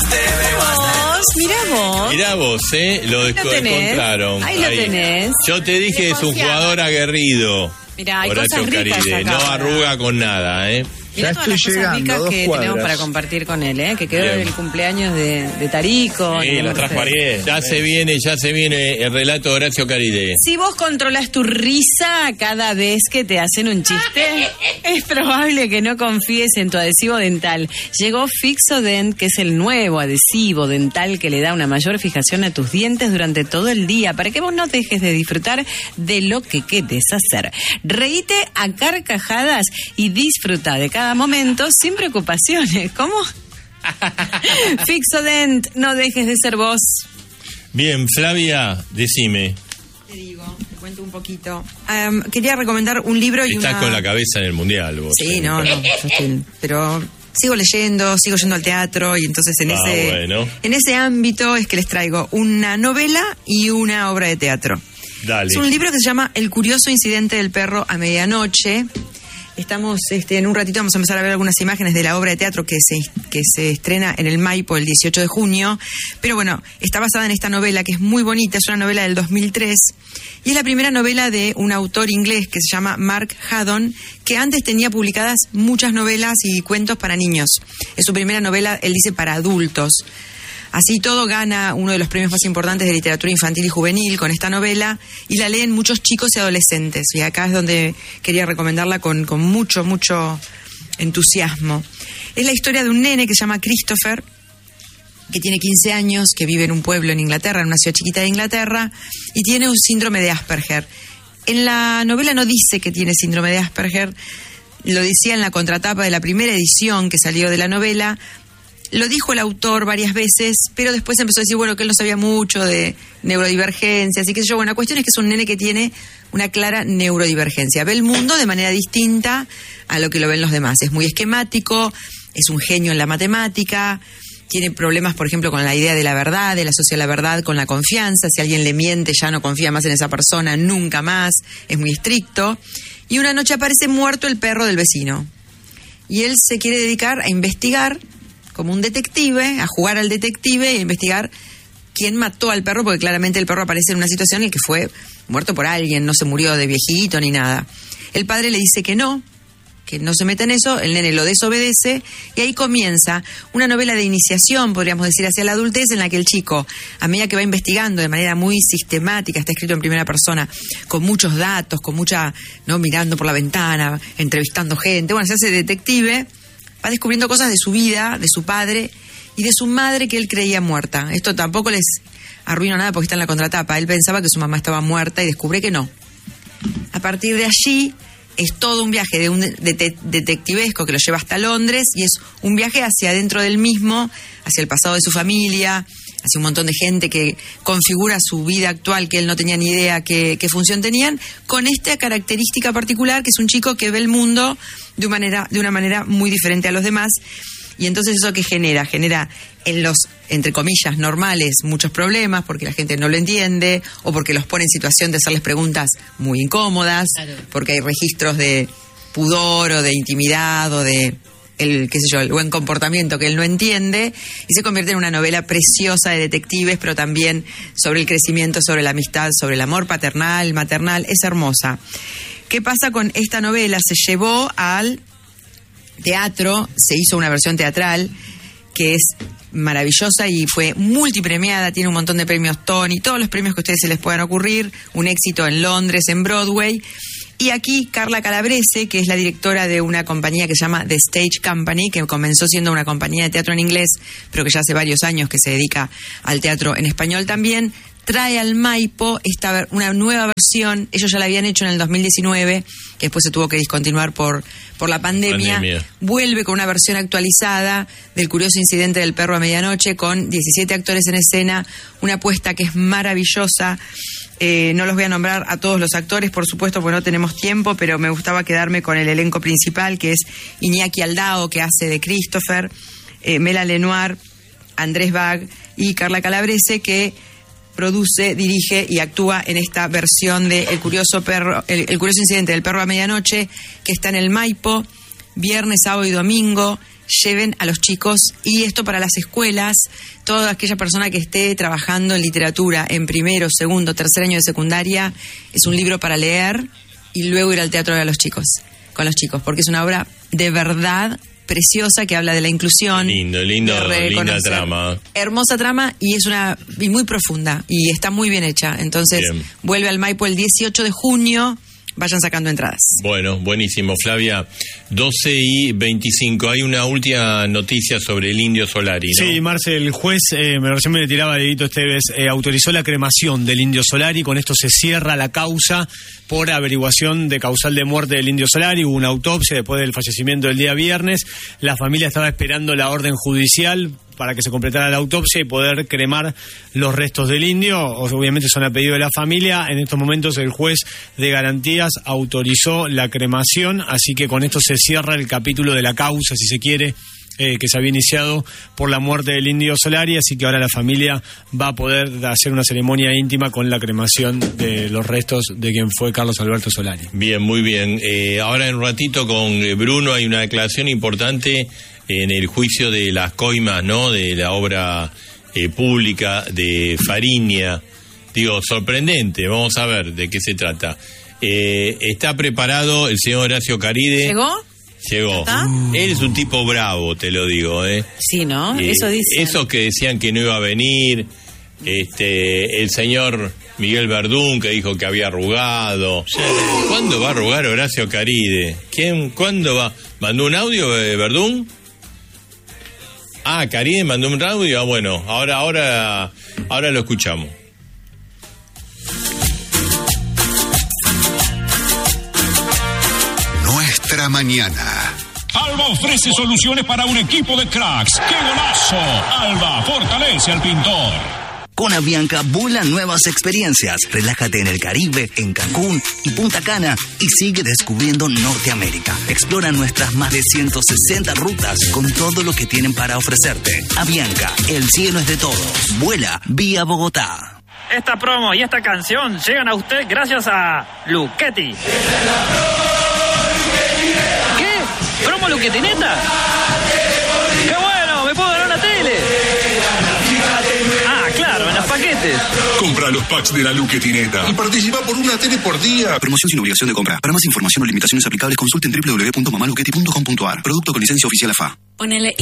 Mirá vos, lo encontraron. Ahí lo tenés. Yo te dije, es un jugador aguerrido. Mirá, hay Horacio cosas ricas Caride, acá. no arruga con nada, Mirá todas las cosas ricas que tenemos para compartir con él, que quedó del cumpleaños de Tarico. Sí, lo trajo Ariel. Ya se viene el relato de Horacio Caride. Si vos controlas tu risa cada vez que te hacen un chiste, es probable que no confíes en tu adhesivo dental. Llegó Fixodent, que es el nuevo adhesivo dental que le da una mayor fijación a tus dientes durante todo el día, para que vos no dejes de disfrutar de lo que querés hacer. Reíte a carcajadas y disfruta de cada momento sin preocupaciones. ¿Cómo? Fixodent, no dejes de ser vos. Bien, Flavia, decime. Te cuento un poquito. Quería recomendar un libro y Estás con la cabeza en el mundial, vos. Sí, no, pero sigo leyendo, sigo yendo al teatro y entonces en ese ámbito es que les traigo una novela y una obra de teatro. Dale. Es un libro que se llama El curioso incidente del perro a medianoche. Estamos, en un ratito vamos a empezar a ver algunas imágenes de la obra de teatro que se estrena en el Maipo el 18 de junio. Pero bueno, está basada en esta novela que es muy bonita, es una novela del 2003. Y es la primera novela de un autor inglés que se llama Mark Haddon, que antes tenía publicadas muchas novelas y cuentos para niños. Es su primera novela, él dice, para adultos. Así todo gana uno de los premios más importantes de literatura infantil y juvenil con esta novela y la leen muchos chicos y adolescentes. Y acá es donde quería recomendarla con mucho entusiasmo. Es la historia de un nene que se llama Christopher, que tiene 15 años, que vive en un pueblo en Inglaterra, en una ciudad chiquita de Inglaterra, y tiene un síndrome de Asperger. En la novela no dice que tiene síndrome de Asperger, lo decía en la contratapa de la primera edición que salió de la novela. Lo dijo el autor varias veces, pero después empezó a decir, que él no sabía mucho de neurodivergencia, así que la cuestión es que es un nene que tiene una clara neurodivergencia. Ve el mundo de manera distinta a lo que lo ven los demás. Es muy esquemático, es un genio en la matemática, tiene problemas, por ejemplo, con la idea de la verdad, él asocia la verdad con la confianza. Si alguien le miente, ya no confía más en esa persona, nunca más, es muy estricto. Y una noche aparece muerto el perro del vecino. Y él se quiere dedicar a investigar como un detective, a jugar al detective y a investigar quién mató al perro, porque claramente el perro aparece en una situación en la que fue muerto por alguien, no se murió de viejito ni nada. El padre le dice que no se meta en eso, el nene lo desobedece y ahí comienza una novela de iniciación, podríamos decir, hacia la adultez, en la que el chico, a medida que va investigando de manera muy sistemática, está escrito en primera persona, con muchos datos, con mucha, mirando por la ventana, entrevistando gente, se hace detective, va descubriendo cosas de su vida, de su padre y de su madre que él creía muerta. Esto tampoco les arruina nada porque está en la contratapa. Él pensaba que su mamá estaba muerta y descubre que no. A partir de allí es todo un viaje de un detectivesco que lo lleva hasta Londres y es un viaje hacia adentro del mismo, hacia el pasado de su familia, hacia un montón de gente que configura su vida actual que él no tenía ni idea qué función tenían, con esta característica particular que es un chico que ve el mundo de una manera muy diferente a los demás. Y entonces eso que genera en los, entre comillas, normales muchos problemas porque la gente no lo entiende o porque los pone en situación de hacerles preguntas muy incómodas, claro, porque hay registros de pudor o de intimidad o de el buen comportamiento que él no entiende, y se convierte en una novela preciosa de detectives, pero también sobre el crecimiento, sobre la amistad, sobre el amor paternal, maternal. Es hermosa. ¿Qué pasa con esta novela? Se llevó al teatro, se hizo una versión teatral que es maravillosa y fue multipremiada, tiene un montón de premios Tony, todos los premios que a ustedes se les puedan ocurrir, un éxito en Londres, en Broadway. Y aquí Carla Calabrese, que es la directora de una compañía que se llama The Stage Company, que comenzó siendo una compañía de teatro en inglés, pero que ya hace varios años que se dedica al teatro en español también, trae al Maipo una nueva versión. Ellos ya la habían hecho en el 2019, que después se tuvo que discontinuar por la pandemia. Vuelve con una versión actualizada del curioso incidente del perro a medianoche, con 17 actores en escena, una apuesta que es maravillosa. No los voy a nombrar a todos los actores, por supuesto, porque no tenemos tiempo, pero me gustaba quedarme con el elenco principal, que es Iñaki Aldao, que hace de Christopher, Mela Lenoir, Andrés Bag y Carla Calabrese, que produce, dirige y actúa en esta versión de El curioso incidente del perro a medianoche, que está en el Maipo, viernes, sábado y domingo, lleven a los chicos, y esto para las escuelas, toda aquella persona que esté trabajando en literatura en primero, segundo, tercer año de secundaria, es un libro para leer y luego ir al teatro con los chicos, porque es una obra de verdad preciosa que habla de la inclusión. Linda trama. Hermosa trama y y muy profunda y está muy bien hecha. Entonces, vuelve al Maipo el 18 de junio. Vayan sacando entradas. Bueno, buenísimo, Flavia. 12:25. Hay una última noticia sobre el Indio Solari, ¿no? Sí, Marce, el juez, recién me le tiraba a Dieguito Esteves, autorizó la cremación del Indio Solari. Con esto se cierra la causa por averiguación de causal de muerte del Indio Solari. Hubo una autopsia después del fallecimiento del día viernes. La familia estaba esperando la orden judicial para que se completara la autopsia y poder cremar los restos del indio. Obviamente son a pedido de la familia. En estos momentos el juez de garantías autorizó la cremación, así que con esto se cierra el capítulo de la causa, si se quiere, que se había iniciado por la muerte del Indio Solari, así que ahora la familia va a poder hacer una ceremonia íntima con la cremación de los restos de quien fue Carlos Alberto Solari. Bien, muy bien. Ahora en un ratito con Bruno hay una declaración importante en el juicio de las coimas, ¿no? De la obra pública de Fariña. Digo, sorprendente. Vamos a ver de qué se trata. Está preparado el señor Horacio Caride. Llegó. Él es un tipo bravo, te lo digo, Sí, ¿no? Eso dice. Esos que decían que no iba a venir, el señor Miguel Verdún, que dijo que había arrugado. ¿Cuándo va a arrugar Horacio Caride? ¿Cuándo va? ¿Mandó un audio Verdún? Caride mandó un audio. Bueno, ahora lo escuchamos. Nuestra mañana. Alba ofrece soluciones para un equipo de cracks. ¡Qué golazo! Alba fortalece al pintor. Con Avianca vuela nuevas experiencias. Relájate en el Caribe, en Cancún y Punta Cana y sigue descubriendo Norteamérica. Explora nuestras más de 160 rutas con todo lo que tienen para ofrecerte. Avianca, el cielo es de todos. Vuela vía Bogotá. Esta promo y esta canción llegan a usted gracias a Luchetti. ¿Qué? ¿Promo Luchetineta? ¡Qué bueno! ¡Me puedo ganar una tele! Claro, en los paquetes. Compra los packs de la Luchetineta y participa por una tele por día. Promoción sin obligación de compra. Para más información o limitaciones aplicables, consulten www.mamaluchetti.com.ar. Producto con licencia oficial AFA. Ponele